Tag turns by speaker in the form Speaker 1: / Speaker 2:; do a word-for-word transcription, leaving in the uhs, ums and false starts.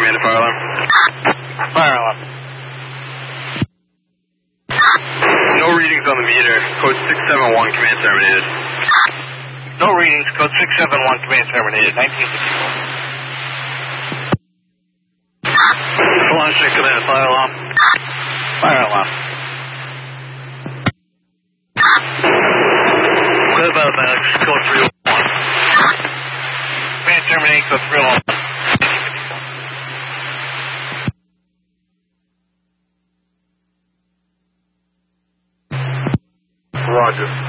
Speaker 1: command to fire alarm.
Speaker 2: Fire alarm.
Speaker 1: No readings on the meter. Code six seven one, command terminated.
Speaker 2: No readings. Code six seven one, command terminated. nineteen sixty-four.
Speaker 1: Launch and command to fire alarm.
Speaker 2: Fire alarm.
Speaker 1: Clear by the medics. Code three oh one.
Speaker 2: Command terminated. Code three oh one.
Speaker 1: Roger.